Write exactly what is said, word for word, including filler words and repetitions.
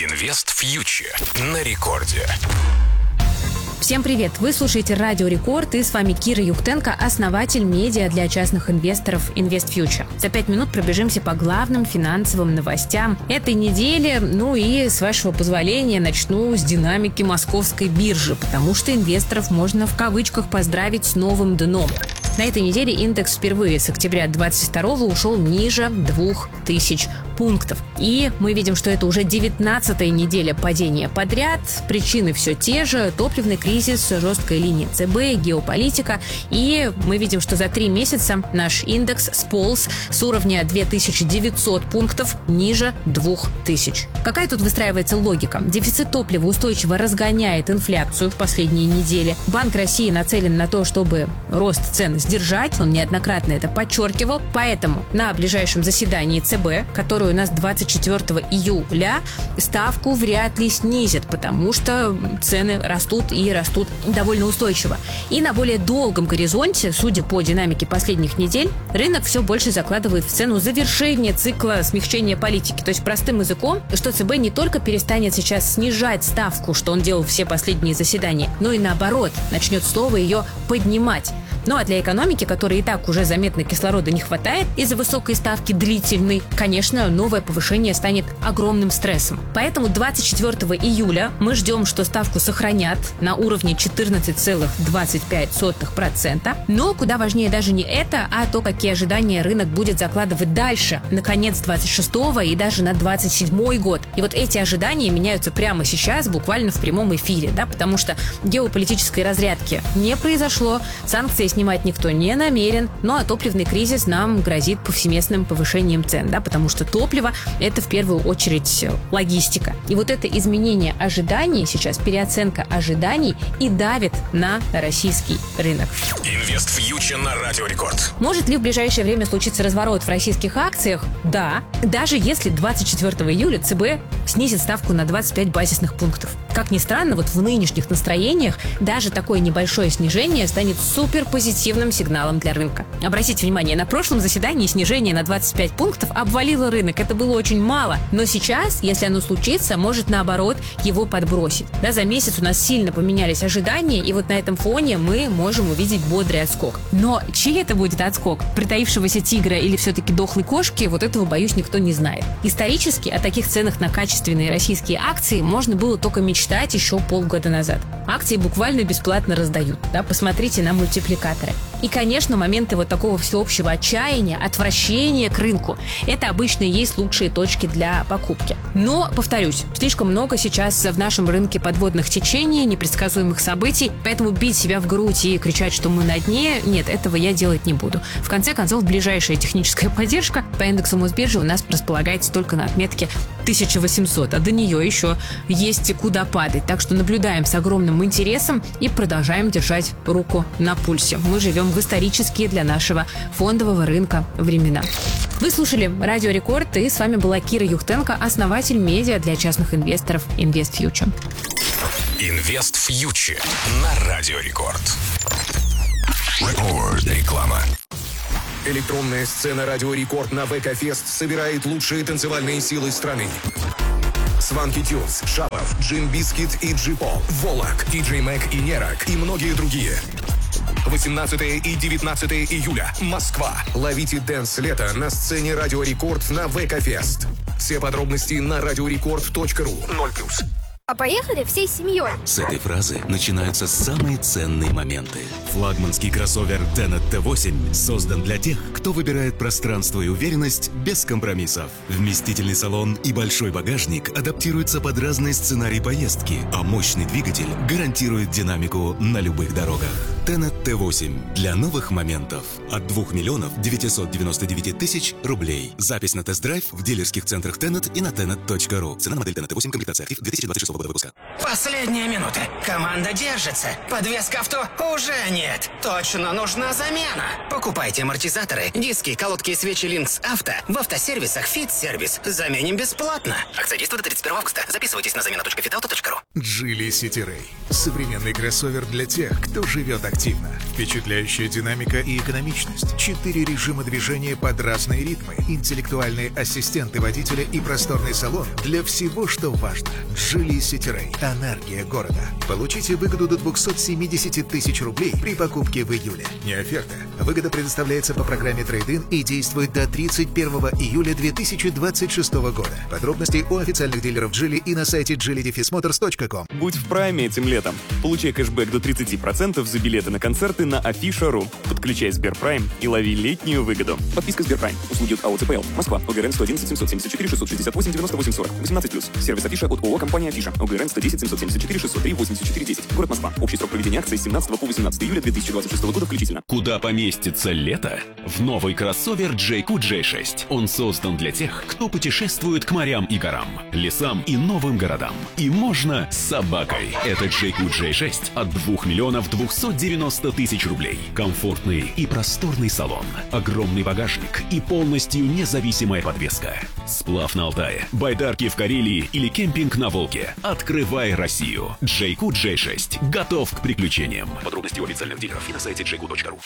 Инвест Фьючер на рекорде. Всем привет! Вы слушаете Радио Рекорд, и с вами Кира Юхтенко, основатель медиа для частных инвесторов Инвест Фьючер. За пять минут пробежимся по главным финансовым новостям этой недели. Ну и, с вашего позволения, начну с динамики московской биржи, потому что инвесторов можно в кавычках поздравить с новым дном. На этой неделе индекс впервые с октября двадцать второго ушел ниже двух тысяч пунктов. И мы видим, что это уже девятнадцатая неделя падения подряд. Причины все те же: топливный кризис, жесткая линия ЦБ, геополитика. И мы видим, что за три месяца наш индекс сполз с уровня две тысячи девятьсот пунктов ниже двух тысяч. Какая тут выстраивается логика? Дефицит топлива устойчиво разгоняет инфляцию в последние недели. Банк России нацелен на то, чтобы рост цен сдержать. Он неоднократно это подчеркивал. Поэтому на ближайшем заседании ЦБ, которое у нас двадцать четвёртого июля, ставку вряд ли снизят, потому что цены растут и растут довольно устойчиво. И на более долгом горизонте, судя по динамике последних недель, рынок все больше закладывает в цену завершение цикла смягчения политики. То есть, простым языком, что ЦБ не только перестанет сейчас снижать ставку, что он делал все последние заседания, но и наоборот, начнет снова ее поднимать. Ну а для экономики, которой и так уже заметно кислорода не хватает из-за высокой ставки длительной, конечно, новое повышение станет огромным стрессом. Поэтому двадцать четвёртого июля мы ждем, что ставку сохранят на уровне четырнадцать целых двадцать пять сотых процента. Но куда важнее даже не это, а то, какие ожидания рынок будет закладывать дальше, на конец двадцать шестого и даже на двадцать седьмой год. И вот эти ожидания меняются прямо сейчас, буквально в прямом эфире, да, потому что геополитической разрядки не произошло, санкции снимать никто не намерен, ну а топливный кризис нам грозит повсеместным повышением цен, да, потому что топливо – это в первую очередь логистика. И вот это изменение ожиданий, сейчас переоценка ожиданий и давит на российский рынок. Инвест Фьючер на Радио Рекорд. Может ли в ближайшее время случиться разворот в российских акциях? Да, даже если двадцать четвёртого июля ЦБ снизит ставку на двадцать пять базисных пунктов. Как ни странно, вот в нынешних настроениях даже такое небольшое снижение станет супер позитивным сигналом для рынка. Обратите внимание, на прошлом заседании снижение на двадцать пять пунктов обвалило рынок. Это было очень мало. Но сейчас, если оно случится, может наоборот его подбросить. Да, за месяц у нас сильно поменялись ожидания, и вот на этом фоне мы можем увидеть бодрый отскок. Но чей это будет отскок? Притаившегося тигра или все-таки дохлой кошки? Вот этого, боюсь, никто не знает. Исторически о таких ценах на качественные российские акции можно было только мечтать еще полгода назад. Акции буквально бесплатно раздают. Да, посмотрите на мультипликаторы. И, конечно, моменты вот такого всеобщего отчаяния, отвращения к рынку – это обычно и есть лучшие точки для покупки. Но, повторюсь, слишком много сейчас в нашем рынке подводных течений, непредсказуемых событий, поэтому бить себя в грудь и кричать, что мы на дне – нет, этого я делать не буду. В конце концов, ближайшая техническая поддержка по индексу Мосбиржи у нас располагается только на отметке тысяча восемьсот, а до нее еще есть куда падать. Так что наблюдаем с огромным интересом и продолжаем держать руку на пульсе. Мы живем в исторические для нашего фондового рынка времена. Вы слушали Радио Рекорд, и с вами была Кира Юхтенко, основатель медиа для частных инвесторов Инвест Фьючер. Инвест Фьючер на Радио Рекорд. Рекорд. Реклама. Электронная сцена Радио Рекорд на ВК-фест собирает лучшие танцевальные силы страны. Сванки Тюнс, Шапов, Джин Бискит и Джипол, Волок, Диджей Мэг и Нерак и многие другие. восемнадцатого и девятнадцатого июля. Москва. Ловите дэнс-лето на сцене Радио Рекорд на ВК-фест. Все подробности на радиорекорд точка ру. ноль плюс. А поехали всей семьей. С этой фразы начинаются самые ценные моменты. Флагманский кроссовер Tenet Т восемь создан для тех, кто выбирает пространство и уверенность без компромиссов. Вместительный салон и большой багажник адаптируются под разные сценарии поездки, а мощный двигатель гарантирует динамику на любых дорогах. Tenet Т восемь для новых моментов от двух миллионов девятьсот девяносто девять тысяч рублей. Запись на тест-драйв в дилерских центрах Tenet и на tenet точка ру. Цена на модель Tenet Т восемь, комплектация актив две тысячи двадцать шестого года выпуска. Последняя минута. Команда держится. Подвеска авто уже нет. Точно нужна замена. Покупайте амортизаторы, диски, колодки и свечи Линкс Авто в автосервисах Фит-сервис. Заменим бесплатно. Акция действует до тридцать первого августа. Записывайтесь на замена точка фитауто точка ру. Джили Сити Рэй. Современный кроссовер для тех, кто живет активно. спортивно. Впечатляющая динамика и экономичность. Четыре режима движения под разные ритмы. Интеллектуальные ассистенты водителя и просторный салон для всего, что важно. Geely City Ray. Энергия города. Получите выгоду до двести семьдесят тысяч рублей при покупке в июле. Не оферта. Выгода предоставляется по программе Trade-in и действует до тридцать первого июля две тысячи двадцать шестого года. Подробности у официальных дилеров Geely и на сайте джили дефис моторс точка ком. Будь в прайме этим летом. Получай кэшбэк до тридцать процентов за билеты на концерты на афиша точка ру. Подключай Сберпрайм и лови летнюю выгоду. Подписка Сберпрайм. Услуги от АО ЦПЛ. Москва. ОГРН сто одиннадцать семьсот семьдесят четыре шестьсот шестьдесят восемь девяносто восемь сорок. восемнадцать плюс. Сервис Афиша от ООО «Компания Афиша». ОГРН сто десять семьсот семьдесят четыре шестьсот три восемьдесят четыре десять. Город Москва. Общий срок проведения акции с семнадцатого по восемнадцатое июля две тысячи двадцать шестого года включительно. Куда поместится лето? В новый кроссовер джей кью джей шесть. Он создан для тех, кто путешествует к морям и горам, лесам и новым городам. И можно с собакой. Это джей кью джей шесть от двух миллионов двухсот девяноста тысяч рублей. Комфортный и просторный салон, огромный багажник и полностью независимая подвеска. Сплав на Алтае, байдарки в Карелии или кемпинг на Волге. Открывай Россию. джей кью джей шесть. Готов к приключениям. Подробности у официальных дилеров и на сайте джей кью точка ру.